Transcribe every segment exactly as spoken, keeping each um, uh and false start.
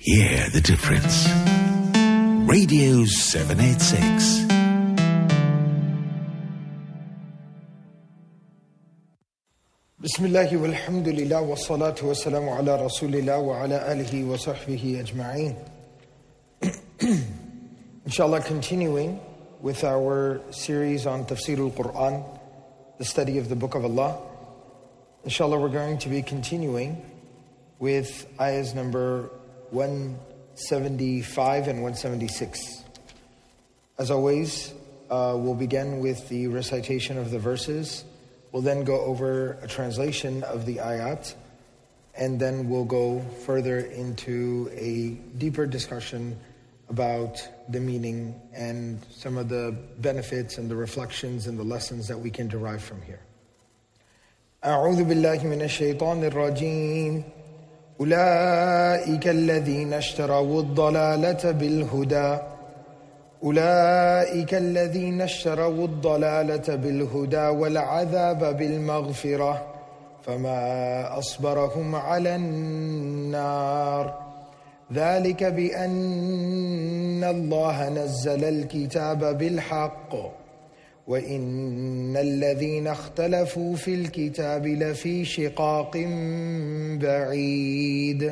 Hear the difference. Radio seven eighty-six. Bismillahi walhamdulillah wa salatu wa salamu ala rasulillah wa ala alihi wa sahbihi ajma'een. Inshallah, continuing with our series on Tafsir al-Quran, the study of the Book of Allah. Inshallah, we're going to be continuing with ayahs number one seventy-five and one seventy-six. As always, uh, we'll begin with the recitation of the verses. We'll then go over a translation of the ayat, and then we'll go further into a deeper discussion about the meaning and some of the benefits and the reflections and the lessons that we can derive from here. أعوذ بالله من الشيطان الرجيم أولئك الذين اشتروا الضلالة بالهدى أولئك الذين اشتروا الضلالة بالهدى والعذاب بالمغفرة فما أصبرهم على النار ذلك بأن الله نزل الكتاب بالحق وإن الذين اختلفوا في الكتاب لفي شقاق بعيد.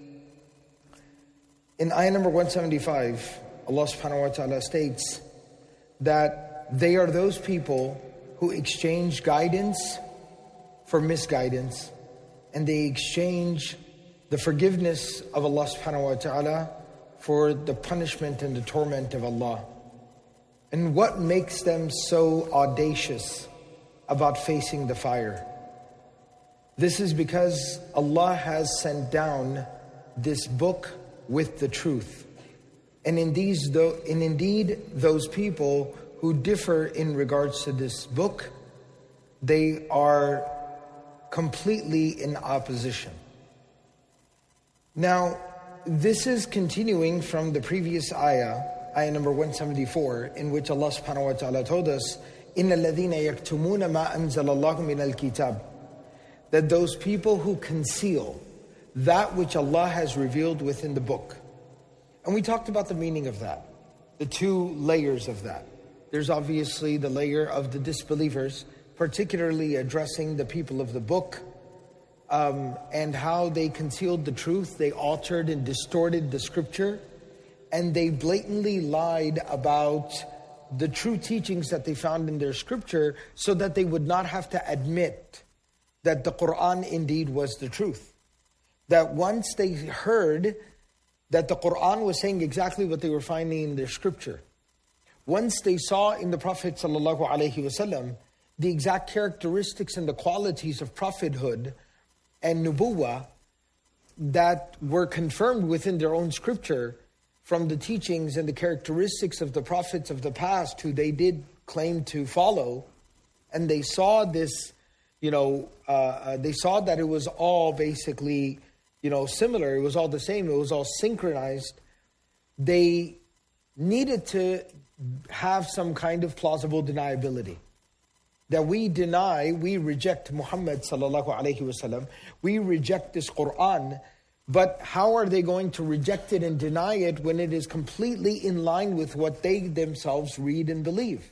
In ayah number one seventy-five, Allah subhanahu wa ta'ala states that they are those people who exchange guidance for misguidance, and they exchange the forgiveness of Allah subhanahu wa ta'ala for the punishment and the torment of Allah. And what makes them so audacious about facing the fire? This is because Allah has sent down this book with the truth. And in these, and indeed, those people who differ in regards to this book, they are completely in opposition. Now, this is continuing from the previous ayah, ayah number one seventy-four, in which Allah subhanahu wa ta'ala told us, إِنَّ الَّذِينَ يَكْتُمُونَ مَا أَنزَلَ اللَّهُ مِنَ الْكِتَابِ, that those people who conceal that which Allah has revealed within the book. And we talked about the meaning of that, the two layers of that. There's obviously the layer of the disbelievers, particularly addressing the people of the book, um, and how they concealed the truth. They altered and distorted the scripture, and they blatantly lied about the true teachings that they found in their scripture so that they would not have to admit that the Quran indeed was the truth. That once they heard that the Quran was saying exactly what they were finding in their scripture, once they saw in the Prophet ﷺ the exact characteristics and the qualities of prophethood and nubuwah that were confirmed within their own scripture from the teachings and the characteristics of the prophets of the past who they did claim to follow, and they saw this, you know, uh, uh, they saw that it was all basically, you know, similar, it was all the same, it was all synchronized, they needed to have some kind of plausible deniability. That we deny, we reject Muhammad sallallahu alayhi wasallam, we reject this Quran, but how are they going to reject it and deny it when it is completely in line with what they themselves read and believe?